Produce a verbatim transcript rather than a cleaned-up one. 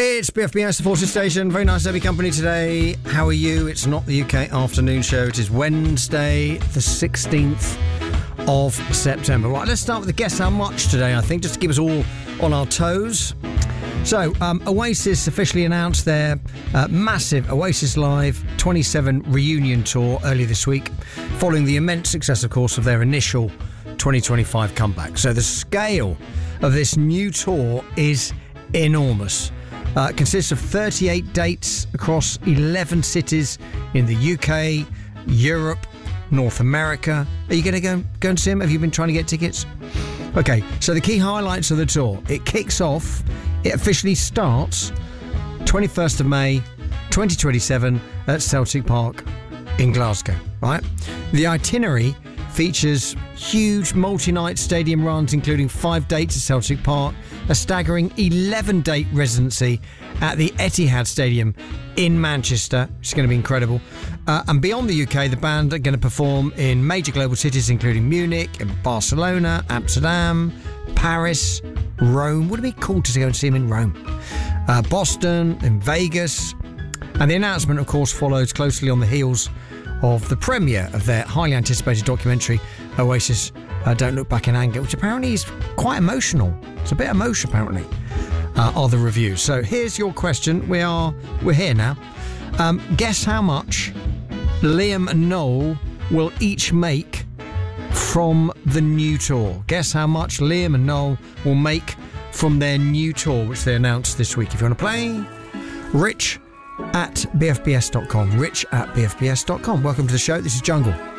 It's B F B S, the Forces Station. Very nice to have your company today. How are you? It's not the U K afternoon show. It is Wednesday, the sixteenth of September. Right, let's start with the Guess How Much today, I think, just to keep us all on our toes. So, um, Oasis officially announced their uh, massive Oasis Live twenty-seven reunion tour earlier this week, following the immense success, of course, of their initial twenty twenty-five comeback. So the scale of this new tour is enormous. Uh, it consists of thirty-eight dates across eleven cities in the U K, Europe, North America. Are you going to go, go and see them? Have you been trying to get tickets? Okay, so the key highlights of the tour. It kicks off, it officially starts twenty-first of May twenty twenty-seven at Celtic Park in Glasgow, right? The itinerary features huge multi-night stadium runs, including five dates at Celtic Park, a staggering eleven-date residency at the Etihad Stadium in Manchester, which is going to be incredible. Uh, and beyond the U K, the band are going to perform in major global cities, including Munich, Barcelona, Amsterdam, Paris, Rome. Would it be cool to go and see them in Rome? Uh, Boston, in Vegas. And the announcement, of course, follows closely on the heels of the premiere of their highly anticipated documentary, Oasis uh, Don't Look Back in Anger, which apparently is quite emotional. It's a bit emotional, apparently, uh, are the reviews. So here's your question. We are, we're here now. Um, guess how much Liam and Noel will each make from the new tour. Guess how much Liam and Noel will make from their new tour, which they announced this week. If you want to play, Rich at b f b s dot com. Rich at b f b s dot com. Welcome to the show. This is Jungle.